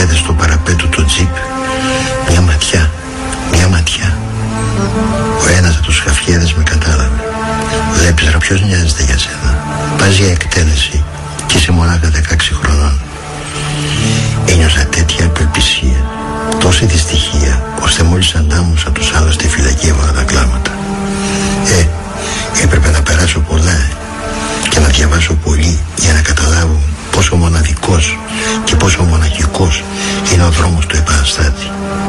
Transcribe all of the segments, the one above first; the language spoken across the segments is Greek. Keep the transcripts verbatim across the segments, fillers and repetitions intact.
κατέβει στο παραπέτο το τζιπ, μια ματιά, μια ματιά. Ο ένας από τους χαφιέδες με κατάλαβε. Βλέπεις ρε, ποιος νοιάζεται για σένα? Πας για εκτέλεση και είσαι μονάχα δεκαέξι χρονών. Ένιωσα τέτοια απελπισία, τόση δυστυχία, ώστε μόλις αντάμωσα τους άλλους στη φυλακή έβαλα τα κλάματα. Ε, έπρεπε να περάσω πολλά ε, και να διαβάσω πολύ για να καταλάβω πόσο μοναδικός και πόσο μοναχικός είναι ο δρόμος του επαναστάτη.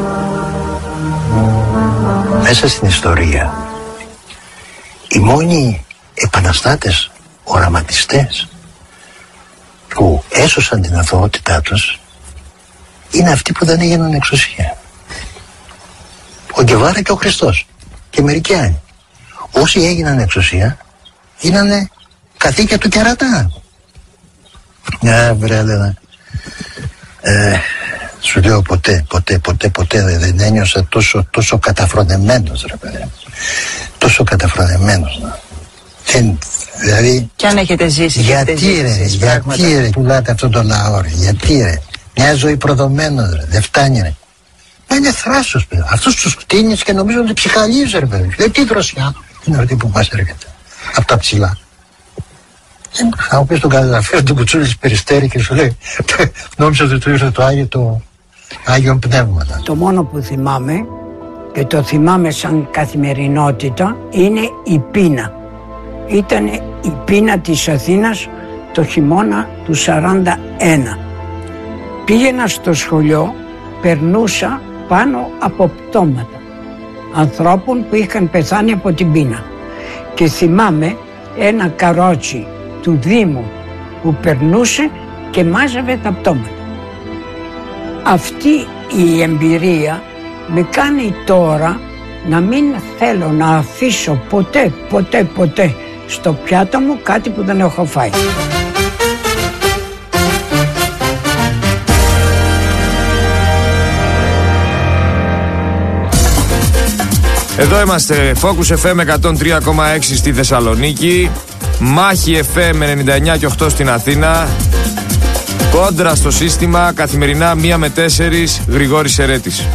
Μέσα στην ιστορία οι μόνοι επαναστάτες, οραματιστές που έσωσαν την αθωότητά τους είναι αυτοί που δεν έγιναν εξουσία. Ο Γκεβάρα και ο Χριστός και μερικοί άλλοι. Όσοι έγιναν εξουσία γίνανε καθήκια του κερατά. Ναι, βρε, Έλενα. Ε, σου λέω ποτέ, ποτέ, ποτέ, ποτέ δεν ένιωσα τόσο, τόσο καταφρονεμένος, ρε παιδί. Τόσο καταφρονεμένος. Δεν, δηλαδή... Κι αν έχετε ζήσει, γιατί έχετε ζήσει, ρε, ζήσει γιατί πράγματα. ρε, πουλάτε αυτόν τον λαό, ρε, γιατί ρε. Μια ζωή προδομένος, ρε, δεν φτάνει, ρε. Μα είναι θράσος, παιδί. Αυτούς τους κτίνεις και νομίζω ότι ψυχαλίζει, ρε, παιδί. Δεν τι δροσιά είναι αυτή που μας έρχεται. Απ' τα ψηλά. Θα μου πεις τον καταγραφείο του Κουτσούλης Περιστέρη και σου λέει νόμιζα ότι του ήρθε το Άγιο, το Άγιο Πνεύμα. Το μόνο που θυμάμαι και το θυμάμαι σαν καθημερινότητα είναι η πείνα. Ήταν η πείνα της Αθήνας το χειμώνα του σαράντα ένα. Πήγαινα στο σχολείο, περνούσα πάνω από πτώματα ανθρώπων που είχαν πεθάνει από την πείνα και θυμάμαι ένα καρότσι του Δήμου που περνούσε και μάζευε τα πτώματα. Αυτή η εμπειρία με κάνει τώρα να μην θέλω να αφήσω ποτέ, ποτέ, ποτέ στο πιάτο μου κάτι που δεν έχω φάει. Εδώ είμαστε, Focus εφ εμ εκατόν τρία κόμμα έξι στη Θεσσαλονίκη, Μάχη εφ εμ ενενήντα εννιά και οκτώ στην Αθήνα, Κόντρα στο σύστημα, καθημερινά μία με τέσσερις, Γρηγόρης Σερέτης.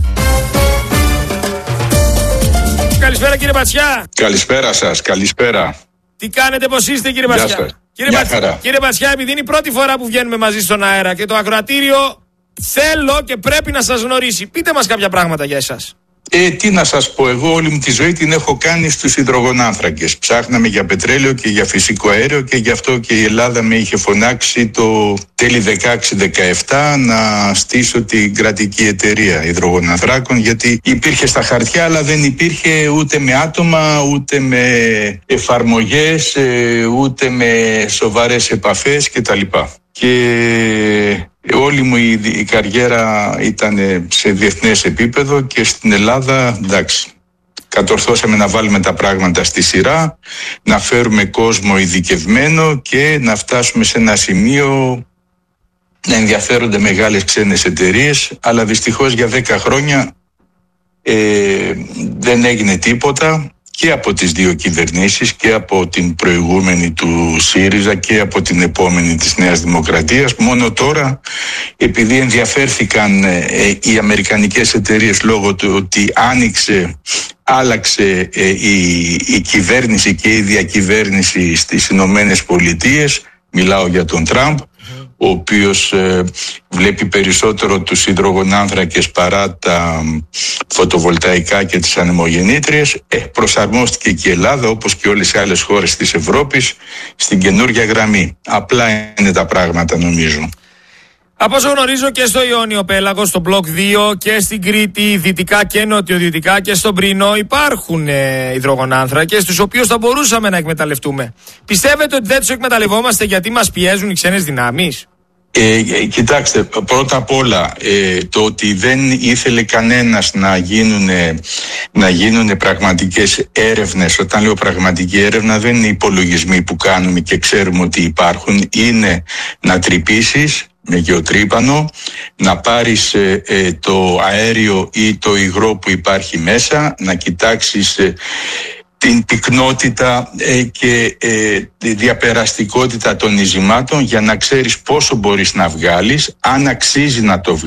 Καλησπέρα κύριε Μπατσιά. Καλησπέρα σας, καλησπέρα. Τι κάνετε, πώς είστε κύριε Μπατσιά? Κύριε, Μπατσιά, κύριε Μπατσιά, επειδή είναι η πρώτη φορά που βγαίνουμε μαζί στον αέρα και το ακροατήριο θέλω και πρέπει να σας γνωρίσει, πείτε μας κάποια πράγματα για εσάς. Ε, τι να σας πω, εγώ όλη μου τη ζωή την έχω κάνει στους υδρογονάνθρακες. Ψάχναμε για πετρέλαιο και για φυσικό αέριο και γι' αυτό και η Ελλάδα με είχε φωνάξει το τέλη δεκαέξι δεκαεπτά να στήσω την κρατική εταιρεία υδρογονανθράκων, γιατί υπήρχε στα χαρτιά αλλά δεν υπήρχε ούτε με άτομα, ούτε με εφαρμογές, ούτε με σοβαρές επαφές κτλ. Και όλη μου η, η καριέρα ήταν σε διεθνές επίπεδο και στην Ελλάδα, εντάξει, κατορθώσαμε να βάλουμε τα πράγματα στη σειρά, να φέρουμε κόσμο ειδικευμένο και να φτάσουμε σε ένα σημείο να ενδιαφέρονται μεγάλες ξένες εταιρείες, αλλά δυστυχώς για δέκα χρόνια ε, δεν έγινε τίποτα. Και από τις δύο κυβερνήσεις, και από την προηγούμενη του ΣΥΡΙΖΑ και από την επόμενη της Νέας Δημοκρατίας. Μόνο τώρα, επειδή ενδιαφέρθηκαν ε, οι αμερικανικές εταιρείες λόγω του ότι άνοιξε, άλλαξε ε, η, η κυβέρνηση και η διακυβέρνηση στις Ηνωμένες Πολιτείες, μιλάω για τον Τραμπ, ο οποίος ε, βλέπει περισσότερο τους υδρογονάνθρακες παρά τα φωτοβολταϊκά και τις ανεμογεννήτριες, ε, προσαρμόστηκε και η Ελλάδα, όπως και όλες οι άλλες χώρες της Ευρώπης, στην καινούργια γραμμή. Απλά είναι τα πράγματα, νομίζω. Από όσο γνωρίζω και στο Ιόνιο Πέλαγο, στο μπλοκ δύο και στην Κρήτη, δυτικά και νοτιοδυτικά και στον Πρινό υπάρχουν ε, υδρογονάνθρακες, τους οποίους θα μπορούσαμε να εκμεταλλευτούμε. Πιστεύετε ότι δεν τους εκμεταλλευόμαστε γιατί μας πιέζουν οι ξένες δυνάμεις? Ε, κοιτάξτε, πρώτα απ' όλα ε, το ότι δεν ήθελε κανένας να γίνουν, να γίνουν πραγματικές έρευνες. Όταν λέω πραγματική έρευνα δεν είναι υπολογισμοί που κάνουμε και ξέρουμε ότι υπάρχουν, είναι να τρυπήσεις με γεωτρύπανο, να πάρεις ε, ε, το αέριο ή το υγρό που υπάρχει μέσα, να κοιτάξεις ε, την πυκνότητα ε, και ε, τη διαπεραστικότητα των ειζημάτων για να ξέρεις πόσο μπορείς να βγάλεις, αν αξίζει να το βγάλεις.